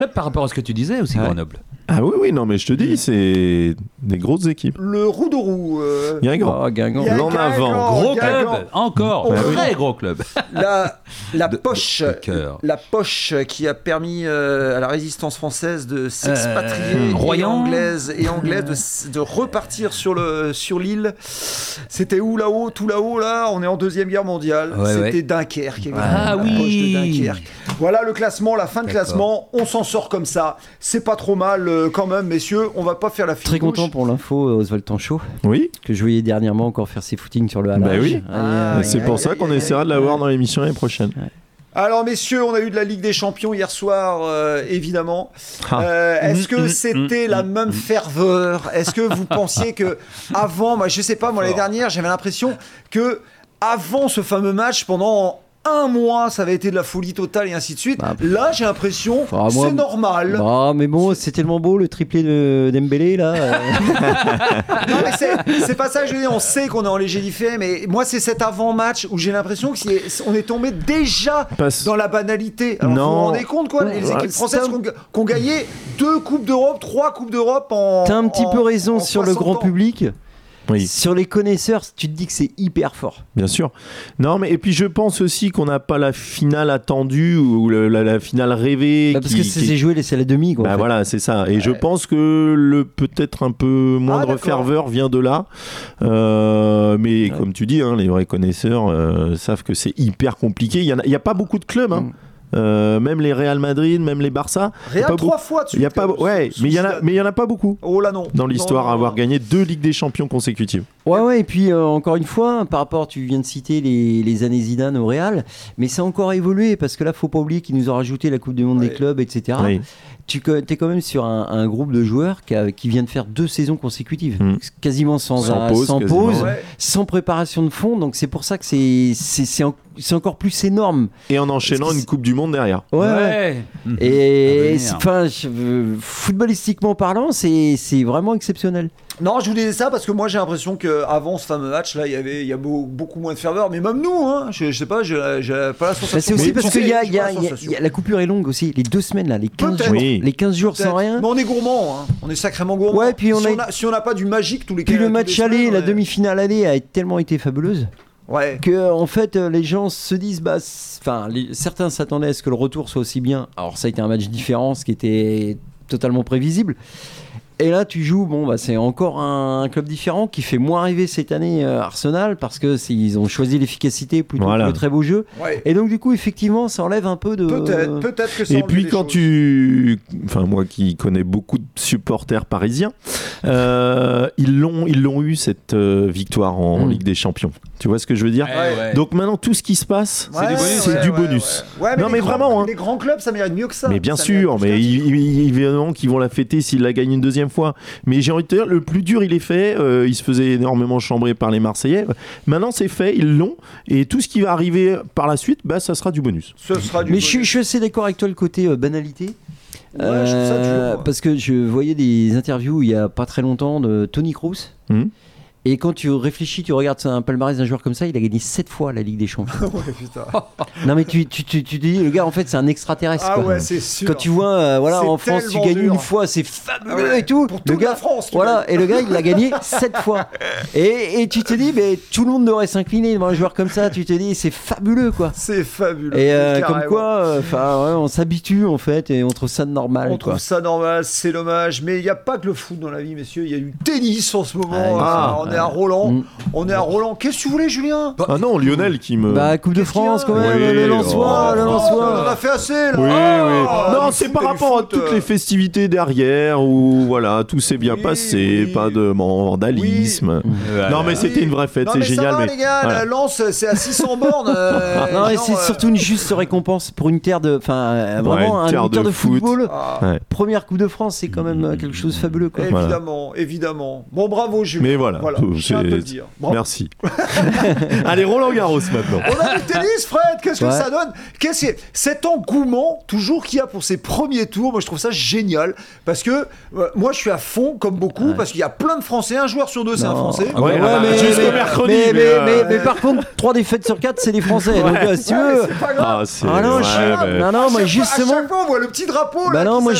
Par rapport à ce que tu disais aussi, Grenoble. Ah oui, non, mais je te dis, c'est des grosses équipes. Le Roux-de-Roux. Guingamp. Guingamp. L'en avant. Gros club, encore. Très gros club. La poche qui a permis à la résistance française de s'expatrier anglaise de repartir sur l'île. C'était où là-haut, tout là-haut là, on est en Deuxième Guerre mondiale. C'était Dunkerque. Ah oui. Poche de Dunkerque. Voilà le classement, la fin de classement. On s'en sort comme ça. C'est pas trop mal quand même, messieurs. On va pas faire la fine Très bouche. content pour l'info, Oswald Tanchot. Oui. Que je voyais dernièrement encore faire ses footings sur le halage. Bah oui. C'est pour ça qu'on essaiera de l'avoir dans l'émission l'année prochaine. Alors messieurs, on a eu de la Ligue des Champions hier soir, évidemment. Est-ce que c'était la même ferveur ? Est-ce que vous pensiez que avant, je sais pas, moi l'année dernière, j'avais l'impression que avant ce fameux match, pendant un mois, ça avait été de la folie totale et ainsi de suite. Là, j'ai l'impression c'est normal. Mais bon, c'est tellement beau le triplé de Dembélé là. Non, mais c'est pas ça que je veux dire. On sait qu'on est en léger différé, mais moi, c'est cet avant-match où j'ai l'impression qu'on est tombé déjà dans la banalité. Alors, vous vous rendez compte, quoi, les équipes françaises qui ont gagné 2 Coupes d'Europe, 3 Coupes d'Europe en. T'as un petit peu raison sur le grand public. Oui. Sur les connaisseurs, tu te dis que c'est hyper fort. Bien sûr. Non, mais et puis je pense aussi qu'on n'a pas la finale attendue ou la finale rêvée. Parce que c'est joué, c'est la demi. Quoi, voilà, c'est ça. Et je pense que le peut-être un peu moindre ferveur vient de là. Mais comme tu dis, les vrais connaisseurs savent que c'est hyper compliqué. Il y a pas beaucoup de clubs. Même les Real Madrid, même les Barça. Real 3 fois dessus. Mais il y en a pas beaucoup. Oh là non. Dans l'histoire à avoir gagné 2 Ligues des Champions consécutives. Ouais, et puis encore une fois, par rapport, tu viens de citer les années Zidane au Real, mais ça a encore évolué parce que là, faut pas oublier qu'ils nous ont rajouté la Coupe du Monde des clubs, etc. Oui. Tu es quand même sur un groupe de joueurs qui vient de faire 2 saisons consécutives, quasiment sans pause, sans préparation de fond. Donc c'est pour ça que c'est encore plus énorme. Et en enchaînant une Coupe du Monde derrière. Ouais. Et footballistiquement parlant, c'est vraiment exceptionnel. Non, je vous disais ça parce que moi j'ai l'impression qu'avant ce fameux match là, il y a beaucoup moins de ferveur, mais même nous, je sais pas, j'ai pas la sensation. C'est aussi parce que la coupure est longue aussi, les 2 semaines là, les 15 jours sans rien. Mais on est gourmand, on est sacrément gourmand. Ouais, puis si on n'a pas du magique tous les. Puis le match aller, la demi-finale aller a tellement été fabuleuse. Ouais. Que en fait les gens se disent certains s'attendaient à ce que le retour soit aussi bien. Alors ça a été un match différent, ce qui était totalement prévisible. Et là, tu joues, c'est encore un club différent qui fait moins rêver cette année Arsenal parce qu'ils ont choisi l'efficacité plutôt que le très beau jeu. Ouais. Et donc, du coup, effectivement, ça enlève un peu de. Peut-être que ça. Et puis, quand moi qui connais beaucoup de supporters parisiens, ils l'ont eu cette victoire en Ligue des Champions. Tu vois ce que je veux dire ? Donc maintenant, tout ce qui se passe, c'est du bonus. Non, mais vraiment. Les grands clubs, ça mérite mieux que ça. Mais bien sûr, mais évidemment qu'ils vont la fêter s'ils la gagnent une deuxième fois. Mais j'ai envie de te dire, le plus dur, il est fait. Il se faisait énormément chambrer par les Marseillais. Maintenant, c'est fait, ils l'ont. Et tout ce qui va arriver par la suite, ça sera du bonus. Mais je suis assez d'accord avec toi, le côté banalité. Je trouve ça dur, parce que je voyais des interviews il y a pas très longtemps de Tony Kroos. Et quand tu réfléchis, tu regardes un palmarès d'un joueur comme ça, il a gagné 7 fois la Ligue des Champions. Ouais, putain. Non mais tu dis, le gars en fait c'est un extraterrestre. Ah ouais, c'est sûr. Quand tu vois, en France tu gagnes une fois, c'est fabuleux et tout. Pour toute la France. Et le gars il l'a gagné 7 fois. Et tu te dis, mais tout le monde devrait s'incliner devant un joueur comme ça. Tu te dis, c'est fabuleux quoi. C'est fabuleux. Et comme quoi, on s'habitue en fait et on trouve ça normal. On trouve ça normal, c'est dommage. Mais il n'y a pas que le foot dans la vie, messieurs. Il y a du tennis en ce moment. On est à Roland. Qu'est-ce que tu voulais, Julien ? Ah non, Lionel qui me. Coupe de France quand même, le Lensois. On en a fait assez là. Oui. Non, c'est par rapport à toutes les festivités derrière où tout s'est bien passé, pas de vandalisme. Non, mais c'était une vraie fête, c'est génial. Mais les gars, la Lens, c'est à 600 bornes. Non, et c'est surtout une juste récompense pour une terre de, vraiment une terre de football. Première Coupe de France, c'est quand même quelque chose de fabuleux. Évidemment. Bon, bravo, Julien. Mais voilà. je tiens à te le dire. Bon. Merci. Allez, Roland Garros maintenant. On a le tennis, Fred. Qu'est-ce que ça donne? Cet engouement toujours qu'il y a pour ces premiers tours, moi je trouve ça génial parce que moi je suis à fond comme beaucoup parce qu'il y a plein de Français. Un joueur sur deux, c'est un Français. Jusqu'au mercredi. Mais par contre, 3 défaites sur 4, c'est des Français. Donc si tu veux. C'est pas grave. Moi justement. À chaque fois on voit le petit drapeau. Bah non, moi